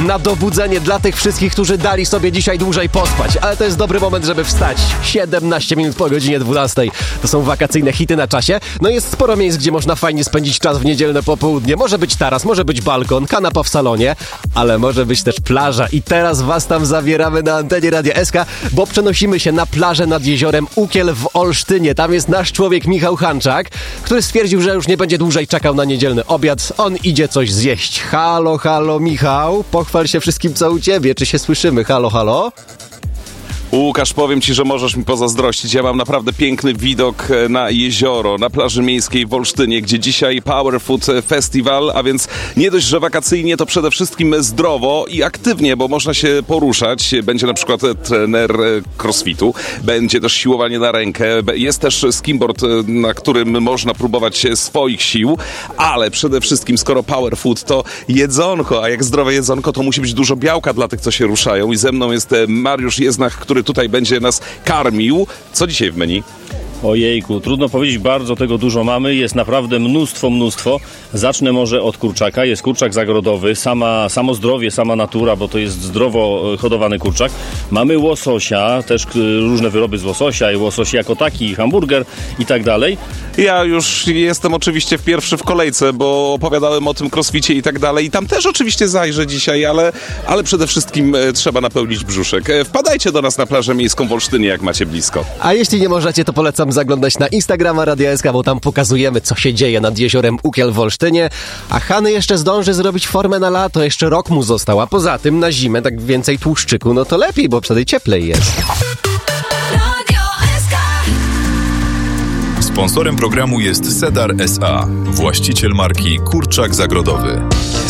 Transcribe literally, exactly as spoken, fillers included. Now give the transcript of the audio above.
na dobudzenie dla tych wszystkich, którzy dali sobie dzisiaj dłużej pospać. Ale to jest dobry moment, żeby wstać. siedemnaście minut po godzinie dwunastej. To są wakacyjne hity na czasie. No jest sporo miejsc, gdzie można fajnie spędzić czas w niedzielne popołudnie. Może być taras, może być balkon, kanapa w salonie, ale może być też plaża. I teraz was tam zawieramy na antenie Radia S K, bo przenosimy się na plażę nad jeziorem Ukiel w Olsztynie. Tam jest nasz człowiek Michał Hanczak, który stwierdził, że już nie będzie dłużej czekał na niedzielny obiad. On idzie coś zjeść. Halo, halo Michał, pochwal się wszystkim, co u ciebie. Czy się słyszymy? Halo, halo? Łukasz, powiem ci, że możesz mi pozazdrościć. Ja mam naprawdę piękny widok na jezioro, na plaży miejskiej w Olsztynie, gdzie dzisiaj Power Food Festival, a więc nie dość, że wakacyjnie, to przede wszystkim zdrowo i aktywnie, bo można się poruszać. Będzie na przykład trener crossfitu, będzie też siłowanie na rękę, jest też skimboard, na którym można próbować swoich sił, ale przede wszystkim, skoro Power Food to jedzonko, a jak zdrowe jedzonko, to musi być dużo białka dla tych, co się ruszają. I ze mną jest Mariusz Jeznach, który tutaj będzie nas karmił. Co dzisiaj w menu? Ojejku, trudno powiedzieć, bardzo tego dużo mamy, jest naprawdę mnóstwo, mnóstwo. Zacznę może od kurczaka, jest kurczak zagrodowy, sama, samo zdrowie, sama natura, bo to jest zdrowo hodowany kurczak. Mamy łososia, też różne wyroby z łososia i łosoś jako taki, hamburger i tak dalej. Ja już jestem oczywiście w pierwszy w kolejce, bo opowiadałem o tym crossficie i tak dalej i tam też oczywiście zajrzę dzisiaj, ale, ale przede wszystkim trzeba napełnić brzuszek. Wpadajcie do nas na plażę miejską w Olsztynie, jak macie blisko. A jeśli nie możecie, to polecam zaglądać na Instagrama Radia S K, bo tam pokazujemy, co się dzieje nad jeziorem Ukiel w Olsztynie. A Hany jeszcze zdąży zrobić formę na lato, jeszcze rok mu został, a poza tym na zimę tak więcej tłuszczyku, no to lepiej, bo wtedy cieplej jest. Sponsorem programu jest Cedar S A, właściciel marki Kurczak Zagrodowy.